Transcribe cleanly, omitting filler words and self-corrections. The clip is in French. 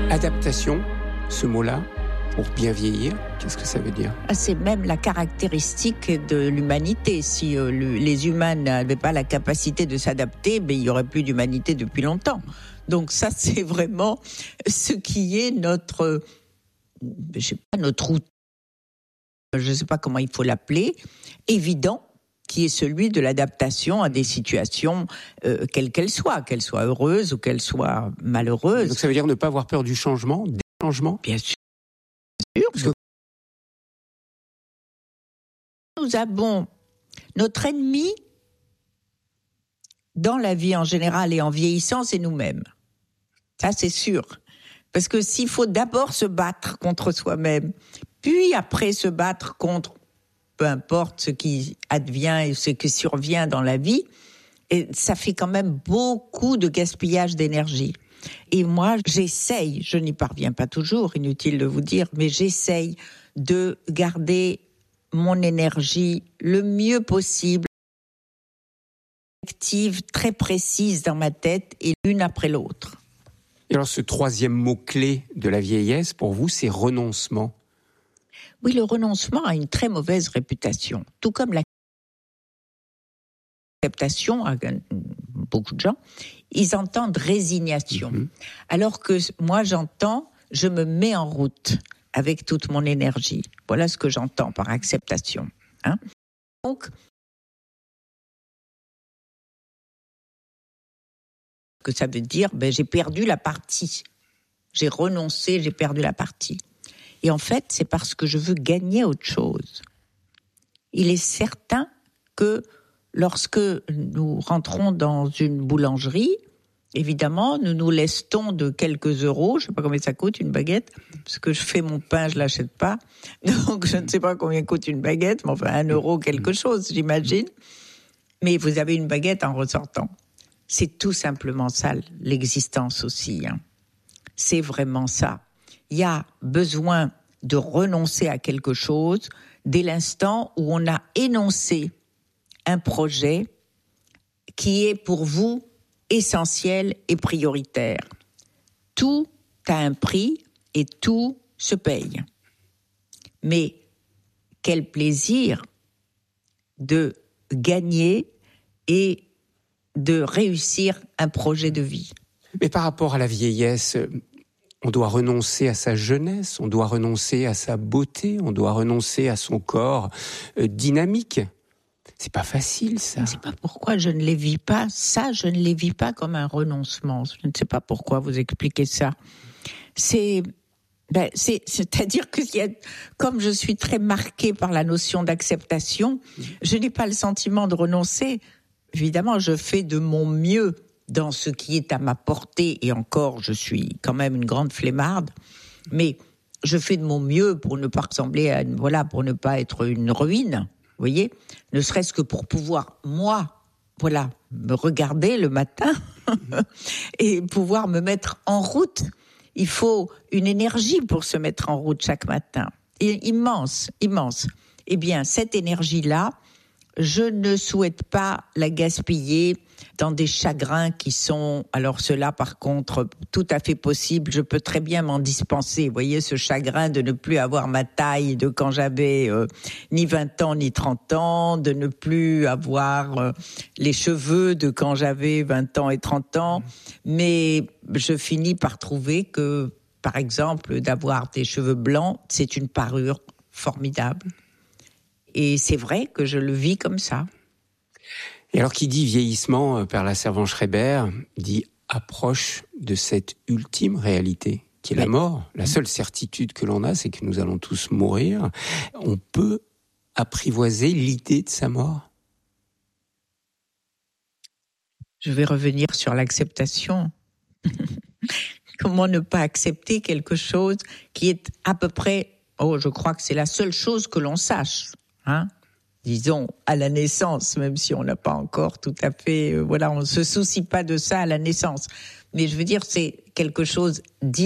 Adaptation, ce mot-là, pour bien vieillir, qu'est-ce que ça veut dire ? C'est même la caractéristique de l'humanité. Si les humains n'avaient pas la capacité de s'adapter, il n'y aurait plus d'humanité depuis longtemps. Donc ça, c'est vraiment ce qui est notre outil, je ne sais pas comment il faut l'appeler, évident, qui est celui de l'adaptation à des situations, quelles qu'elles soient heureuses ou qu'elles soient malheureuses. Donc ça veut dire ne pas avoir peur du changement, des changements ? Bien sûr. Parce que nous avons notre ennemi dans la vie en général et en vieillissant, c'est nous-mêmes. Ça, c'est sûr. Parce que s'il faut d'abord se battre contre soi-même, puis après se battre contre peu importe ce qui advient et ce qui survient dans la vie, et ça fait quand même beaucoup de gaspillage d'énergie. Et moi, j'essaye, je n'y parviens pas toujours, inutile de vous dire, mais j'essaye de garder mon énergie le mieux possible, active, très précise dans ma tête et l'une après l'autre. Et alors ce troisième mot-clé de la vieillesse, pour vous, c'est renoncement. Oui, le renoncement a une très mauvaise réputation, tout comme l'acceptation, beaucoup de gens, ils entendent résignation. Alors que moi, j'entends, je me mets en route avec toute mon énergie. Voilà ce que j'entends par acceptation. Donc, que ça veut dire, j'ai perdu la partie. J'ai renoncé, j'ai perdu la partie. Et en fait, c'est parce que je veux gagner autre chose. Il est certain que lorsque nous rentrons dans une boulangerie, évidemment, nous nous lestons de quelques euros. Je ne sais pas combien ça coûte, une baguette. Parce que je fais mon pain, je ne l'achète pas. Donc, je ne sais pas combien coûte une baguette, mais enfin, 1 euro quelque chose, j'imagine. Mais vous avez une baguette en ressortant. C'est tout simplement ça, l'existence aussi. C'est vraiment ça. Il y a besoin de renoncer à quelque chose dès l'instant où on a énoncé un projet qui est pour vous essentiel et prioritaire. Tout a un prix et tout se paye. Mais quel plaisir de gagner et de réussir un projet de vie. Mais par rapport à la vieillesse, on doit renoncer à sa jeunesse, on doit renoncer à sa beauté, on doit renoncer à son corps dynamique. C'est pas facile, ça. Je ne sais pas pourquoi je ne les vis pas. Ça, je ne les vis pas comme un renoncement. Je ne sais pas pourquoi vous expliquez ça. C'est-à-dire que comme je suis très marquée par la notion d'acceptation, je n'ai pas le sentiment de renoncer. Évidemment, je fais de mon mieux dans ce qui est à ma portée, et encore, je suis quand même une grande flemmarde, mais je fais de mon mieux pour ne pas ressembler à pour ne pas être une ruine, vous voyez, ne serait-ce que pour pouvoir, moi, me regarder le matin et pouvoir me mettre en route. Il faut une énergie pour se mettre en route chaque matin. Et immense. Eh bien, cette énergie-là, je ne souhaite pas la gaspiller dans des chagrins qui sont, alors cela par contre, tout à fait possible, je peux très bien m'en dispenser. Vous voyez, ce chagrin de ne plus avoir ma taille de quand j'avais ni 20 ans ni 30 ans, de ne plus avoir les cheveux de quand j'avais 20 ans et 30 ans, mais je finis par trouver que, par exemple, d'avoir des cheveux blancs, c'est une parure formidable. Et c'est vrai que je le vis comme ça. Et alors, qui dit vieillissement, Père La Servan-Schreiber, dit approche de cette ultime réalité, qui est la mort. La seule certitude que l'on a, c'est que nous allons tous mourir. On peut apprivoiser l'idée de sa mort. Je vais revenir sur l'acceptation. Comment ne pas accepter quelque chose qui est à peu près, je crois que c'est la seule chose que l'on sache, disons, à la naissance, même si on n'a pas encore tout à fait, on ne se soucie pas de ça à la naissance. Mais je veux dire, c'est quelque chose